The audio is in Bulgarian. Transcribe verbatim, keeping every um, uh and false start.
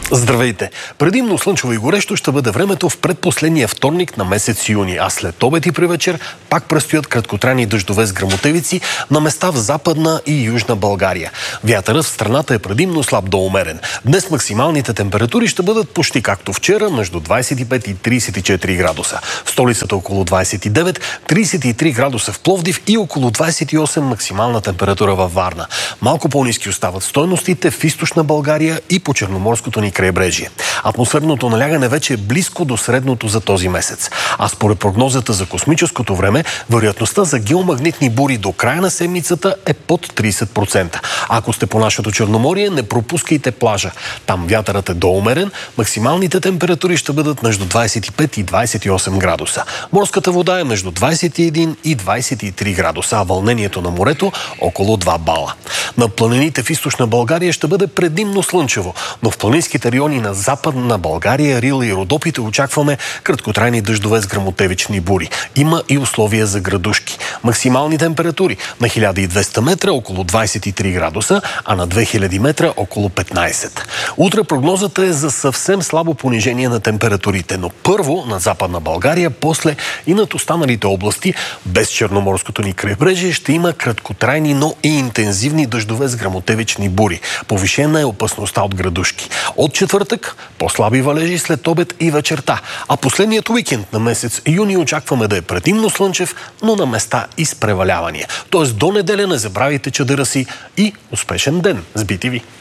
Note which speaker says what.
Speaker 1: Здравейте! Предимно слънчево и горещо ще бъде времето в предпоследния вторник на месец юни, а след обед и при вечер пак предстоят краткотрайни дъждове с гръмотевици на места в Западна и Южна България. Вятърът в страната е предимно слаб до умерен. Днес максималните температури ще бъдат почти както вчера, между двадесет и пет и тридесет и четири градуса. В столицата около двадесет и девет, тридесет и три градуса в Пловдив и около двадесет и осем максимална температура във Варна. Малко по-ниски остават стойностите в източна България и по Черноморското ни крайбрежие. Атмосферното налягане вече е близко до средното за този месец. А според прогнозата за космическото време, вероятността за геомагнитни бури до края на седмицата е под тридесет процента. Ако сте по нашето Черноморие, не пропускайте плажа. Там вятърът е доумерен, максималните температури ще бъдат между двадесет и пет и двадесет и осем градуса. Морската вода е между двадесет и един и двадесет и три градуса, а вълнението на морето около два бала. На планините в източна България ще бъде предимно слънчево, но в планинските райони на Западна България, Рила и Родопите очакваме краткотрайни дъждове с гръмотевични бури. Има и условия за градушки. Максимални температури на хиляда и двеста метра около двадесет и три градуса, а на две хиляди метра около петнадесет. Утре прогнозата е за съвсем слабо понижение на температурите, но първо на Западна България, после и над останалите области, без Черноморското ни крайбрежие, ще има краткотрайни, но и интензивни дъждове с гръмотевични бури. Повишена е опасността от градушки. От четвъртък по-слаби валежи след обед и вечерта. А последният уикенд на месец юни очакваме да е предимно слънчев, но на места и с превалявания. Тоест до неделя не забравяйте чадъра си и успешен ден с би ти ви!